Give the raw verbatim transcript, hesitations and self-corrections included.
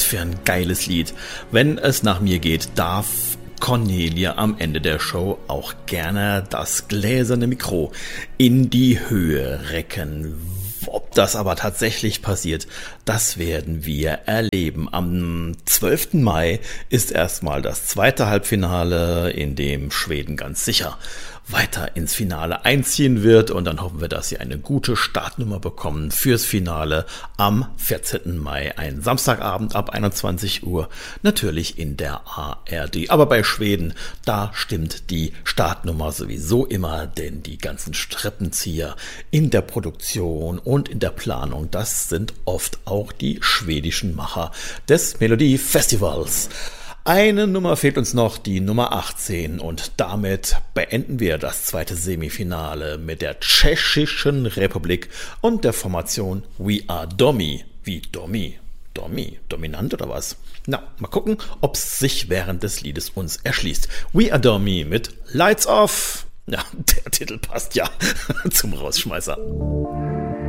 was für ein geiles Lied. Wenn es nach mir geht, darf Cornelia am Ende der Show auch gerne das gläserne Mikro in die Höhe recken. Ob das aber tatsächlich passiert, das werden wir erleben. Am zwölften Mai ist erstmal das zweite Halbfinale, in dem Schweden ganz sicher weiter ins Finale einziehen wird, und dann hoffen wir, dass sie eine gute Startnummer bekommen fürs Finale am vierzehnten Mai, ein Samstagabend ab einundzwanzig Uhr, natürlich in der A R D. Aber bei Schweden, da stimmt die Startnummer sowieso immer, denn die ganzen Strippenzieher in der Produktion und in der Planung, das sind oft auch die schwedischen Macher des Melodiefestivals. Eine Nummer fehlt uns noch, die Nummer achtzehn, und damit beenden wir das zweite Semifinale mit der Tschechischen Republik und der Formation We Are Domi. Wie Domi? Domi? Dominant oder was? Na, mal gucken, ob es sich während des Liedes uns erschließt. We Are Domi mit Lights Off. Ja, der Titel passt ja zum Rausschmeißer.